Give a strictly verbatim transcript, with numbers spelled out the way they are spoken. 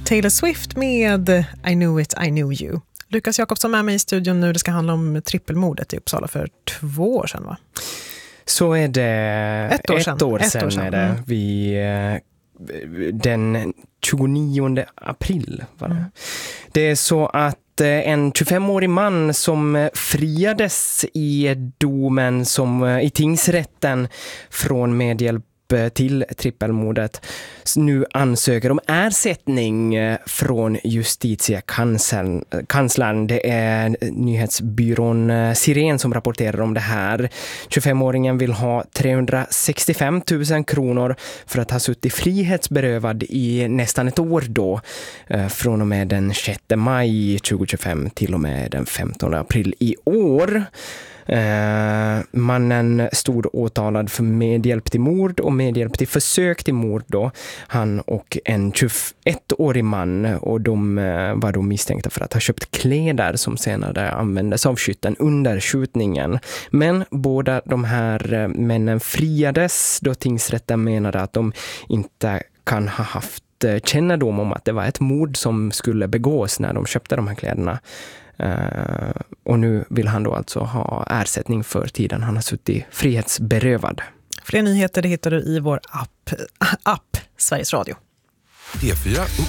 Taylor Swift med I knew it, I knew you. Lukas Jakobsson med mig i studion nu. Det ska handla om trippelmordet i Uppsala för två år sedan, va? Så är det. Ett år sedan, ett år sedan, ett år sedan. är det. Mm. Vi, den tjugonionde april var det. Mm. Det är så att en tjugofemårig man som friades i domen som i tingsrätten från medhjälp till trippelmordet nu ansöker om ersättning från justitiekanslern. Det är nyhetsbyrån Siren som rapporterar om det här. tjugofemåringen vill ha trehundrasextiofem tusen kronor för att ha suttit frihetsberövad i nästan ett år då. Från och med den sjätte maj tjugohundratjugofem till och med den femtonde april i år. Uh, mannen stod åtalad för medhjälp till mord och medhjälp till försök till mord då. Han och en tjugoettårig man, och de uh, var då misstänkta för att ha köpt kläder som senare användes av skytten under skjutningen. Men båda de här uh, männen friades då tingsrätten menade att de inte kan ha haft uh, kännedom om att det var ett mord som skulle begås när de köpte de här kläderna. Uh, och nu vill han då alltså ha ersättning för tiden han har suttit frihetsberövad. Fler nyheter det hittar du i vår app, app Sveriges Radio. P fyra